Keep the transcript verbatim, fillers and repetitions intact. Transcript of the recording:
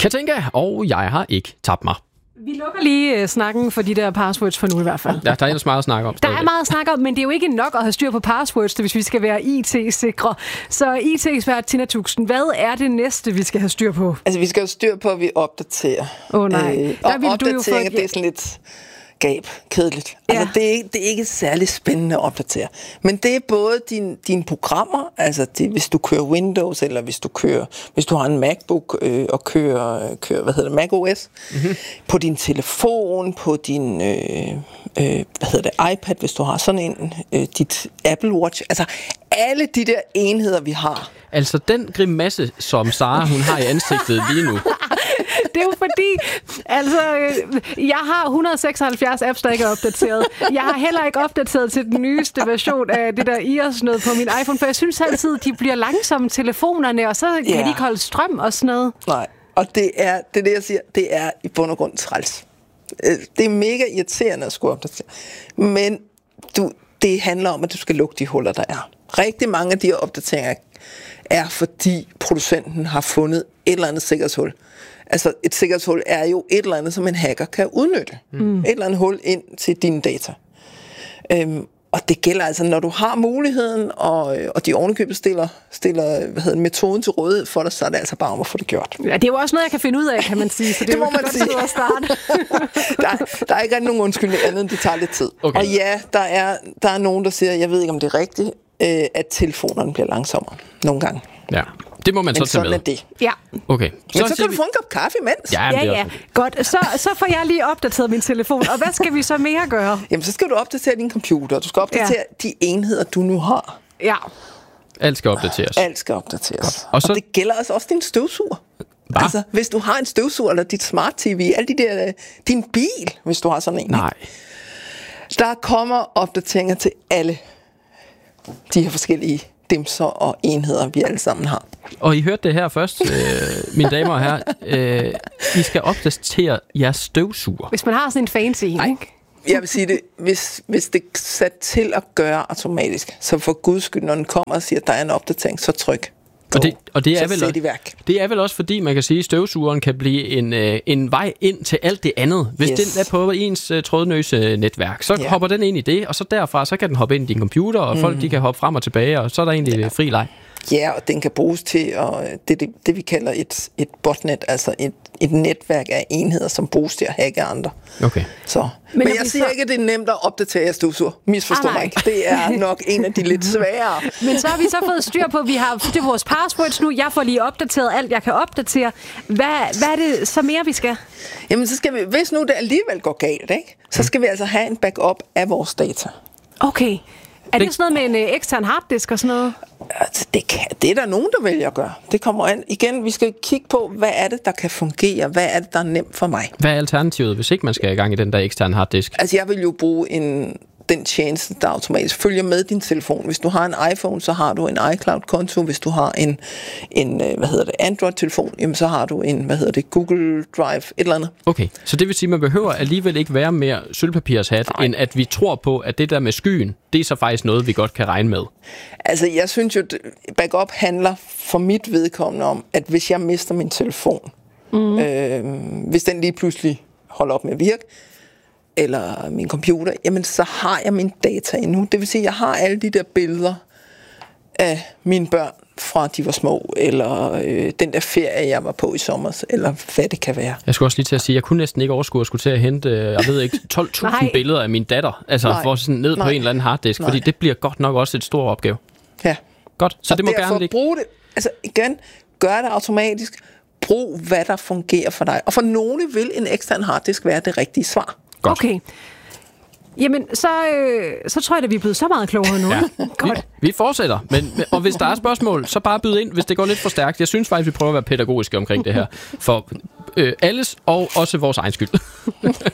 Katinka, og jeg har ikke tabt mig. Vi lukker lige uh, snakken for de der passwords for nu i hvert fald. Ja, der er ellers meget at snakke om. Der er meget at snakke om, men det er jo ikke nok at have styr på passwords, hvis vi skal være I T-sikre. Så I T-ekspert Tina Tuxen, hvad er det næste, vi skal have styr på? Altså, vi skal jo styr på, at vi opdaterer. Åh oh, nej. Øh, og opdatering, det er sådan lidt gab, kedeligt. Ja. Altså, det er, ikke, det er ikke særlig spændende at opdatere. Men det er både din, dine programmer, altså det, hvis du kører Windows, eller hvis du kører, hvis du har en MacBook øh, og kører, kører, hvad hedder det, macOS, mm-hmm. på din telefon, på din, øh, øh, hvad hedder det, iPad, hvis du har sådan en, øh, dit Apple Watch, altså alle de der enheder, vi har. Altså den grimasse, som Sara, hun har i ansigtet lige nu. Det er jo fordi, altså, jeg har et hundrede og seksoghalvfjerds apps, der ikke er opdateret. Jeg har heller ikke opdateret til den nyeste version af det der I O S noget på min iPhone, for jeg synes altid, de bliver langsomme telefonerne, og så kan yeah. de ikke holde strøm og sådan noget. Nej, og det er det, er det jeg siger, det er i bund og grund træls. Det er mega irriterende at skulle opdatere. Men du, det handler om, at du skal lukke de huller, der er. Rigtig mange af de her opdateringer er, fordi producenten har fundet et eller andet sikkerhedshul. Altså, et sikkerhedshul er jo et eller andet, som en hacker kan udnytte. Mm. Et eller andet hul ind til dine data. Øhm, og det gælder altså, når du har muligheden, og, og de ovenikøbet stiller, stiller hvad hedder, metoden til rådighed for dig, så er det altså bare om at få det gjort. Ja, det er jo også noget, jeg kan finde ud af, kan man sige. Så det, det må man sige. At starte. der, der er ikke rigtig nogen undskyldning andet, end det tager lidt tid. Okay. Og ja, der er, der er nogen, der siger, jeg ved ikke, om det er rigtigt, øh, at telefonerne bliver langsommere nogle gange. Ja. Det må man men så tage med. Men det. Ja. Okay. Så men så kan du få en kop kaffe imens. Ja, ja, ja. Godt. Så, så får jeg lige opdateret min telefon. Og hvad skal vi så mere gøre? Jamen, så skal du opdatere din computer. Du skal opdatere ja. de enheder, du nu har. Ja. Alt skal opdateres. Alt skal opdateres. Og, så... og det gælder altså også din støvsuger. Hva? Altså, hvis du har en støvsuger, eller dit smart-T V, alle de der, din bil, hvis du har sådan en. Nej. Der kommer opdateringer til alle de her forskellige dimser og enheder, vi alle sammen har. Og I hørte det her først, øh, mine damer og herrer. Øh, I skal opdatere jeres støvsuger. Hvis man har sådan en fancy en, ikke? Jeg vil sige det, hvis, hvis det er sat til at gøre automatisk, så for guds skyld, når den kommer og siger, at der er en opdatering, så tryk. Og det, og det er så vel også, det er vel også fordi, man kan sige, at støvsugeren kan blive en, øh, en vej ind til alt det andet. Hvis yes. den er på ens øh, trådløse netværk, så yeah. hopper den ind i det, og så derfra, så kan den hoppe ind i din computer, og mm. folk de kan hoppe frem og tilbage, og så er der egentlig ja. fri leg. Ja, og den kan bruges til at, det, det, det vi kalder et, et botnet, altså et, et netværk af enheder, som bruges til at hacke andre. Okay. Så. Men, Men jeg siger så... ikke, at det er nemt at opdatere støvsuger. Misforstå ah, mig ikke. Det er nok en af de lidt sværere. Men så har vi så fået styr på, at vi har det er vores passwords nu. Jeg får lige opdateret alt, jeg kan opdatere. Hvad, hvad er det så mere, vi skal? Jamen, så skal vi, hvis nu det alligevel går galt, ikke, så skal vi altså have en backup af vores data. Okay. Er det sådan noget med en øh, ekstern harddisk og sådan noget? Altså, det, kan, det er der nogen, der vælger at gøre. Det kommer an. Igen, vi skal kigge på, hvad er det, der kan fungere? Hvad er det, der er nemt for mig? Hvad er alternativet, hvis ikke man skal i gang i den der eksterne harddisk? Altså, jeg vil jo bruge en, den tjeneste, der automatisk følger med din telefon. Hvis du har en iPhone, så har du en iCloud-konto. Hvis du har en, en hvad hedder det, Android-telefon, jamen, så har du en, hvad hedder det, Google Drive, et eller andet. Okay, så det vil sige, at man behøver alligevel ikke være mere sølvpapirshat, Nej. end at vi tror på, at det der med skyen, det er så faktisk noget, vi godt kan regne med. Altså, jeg synes jo, at backup handler for mit vedkommende om, at hvis jeg mister min telefon, mm. øh, hvis den lige pludselig holder op med at virke, eller min computer, jamen så har jeg min data endnu. Det vil sige, at jeg har alle de der billeder af mine børn fra de var små, eller øh, den der ferie, jeg var på i sommer, eller hvad det kan være. Jeg skulle også lige til at sige, at jeg kunne næsten ikke overskue at skulle til at hente, jeg ved ikke, tolv tusind billeder af min datter, altså Nej. for sådan ned Nej. på en eller anden harddisk, Nej. fordi det bliver godt nok også et stort opgave. Ja. Godt, så og det må gerne ligge. Bruge det, altså igen, gør det automatisk, brug hvad der fungerer for dig. Og for nogle vil en ekstern harddisk være det rigtige svar. Godt. Okay. Jamen, så, øh, så tror jeg, at vi er blevet så meget klogere nu. Ja. Godt. Vi, vi fortsætter, men, og hvis der er spørgsmål, så bare byd ind, hvis det går lidt for stærkt. Jeg synes faktisk, vi prøver at være pædagogiske omkring det her. For øh, alles og også vores egen skyld.